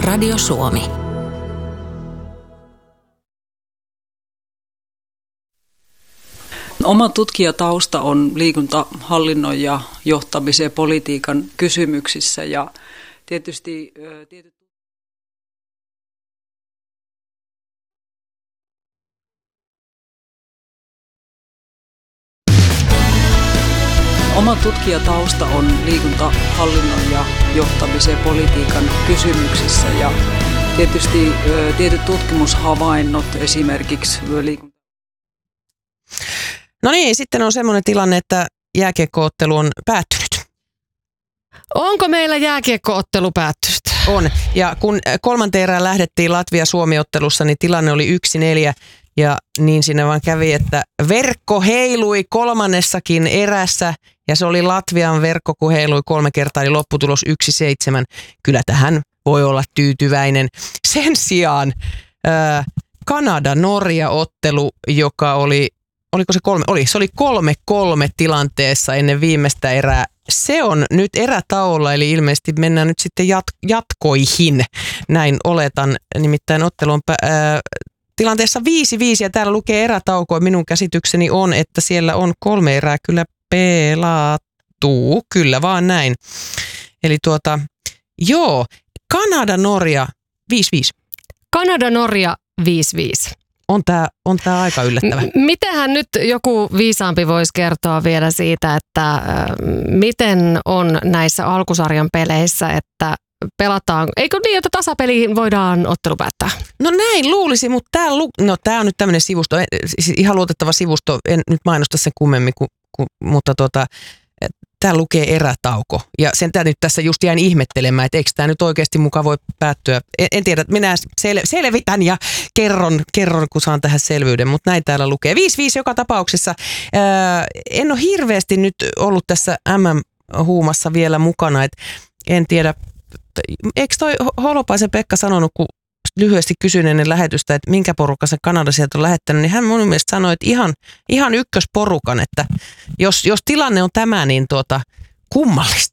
Radio Suomi. Oma tutkijatausta on liikuntahallinnon ja johtamisen ja politiikan kysymyksissä ja tietysti Oma tutkijatausta on liikuntahallinnon ja johtamisen ja politiikan kysymyksissä ja tietysti tietyt tutkimushavainnot esimerkiksi liikunta. No niin, sitten on semmoinen tilanne, että jääkiekkoottelu on päättynyt. Onko meillä jääkiekkoottelu päättynyt? On. Ja kun kolmanteen erään lähdettiin Latvia-Suomi-ottelussa, niin tilanne oli 1-4. Ja niin siinä vaan kävi, että verkko heilui kolmannessakin erässä. Ja se oli Latvian verkko, kun heilui 3 kertaa, eli lopputulos 1-7. Kyllä tähän voi olla tyytyväinen. Sen sijaan Kanada-Norja-ottelu, joka oli... Oliko se 3? Se oli 3-3 tilanteessa ennen viimeistä erää. Se on nyt erätauolla, eli ilmeisesti mennään nyt sitten jatkoihin. Näin oletan. Nimittäin ottelu on tilanteessa 5-5 ja täällä lukee erätauko. Minun käsitykseni on, että siellä on 3 erää kyllä pelattu. Kyllä vaan näin. Eli Kanada-Norja 5-5. Kanada-Norja 5-5. On tää aika yllättävä. Mitähän nyt joku viisaampi voisi kertoa vielä siitä, että miten on näissä alkusarjan peleissä, että pelataan, eikö niin, että tasapeliin voidaan ottelu päättää? No näin luulisi, mutta tää on nyt tämmöinen sivusto, ihan luotettava sivusto, en nyt mainosta sen kummemmin, mutta tää lukee erätauko. Ja sen tää nyt tässä just jäin ihmettelemään, että eikö tää nyt oikeasti mukaan voi päättyä. En tiedä, minä selvitän ja kerron, kun saan tähän selvyyden, mutta näin täällä lukee. 5-5 joka tapauksessa. En ole hirveästi nyt ollut tässä MM-huumassa vielä mukana, että en tiedä, eikö toi Holopaisen Pekka sanonut, kun lyhyesti kysyin ennen lähetystä, että minkä porukan se Kanada sieltä on lähettänyt, niin hän mun mielestä sanoi, että ihan ykkösporukan, että jos tilanne on tämä, niin kummallista.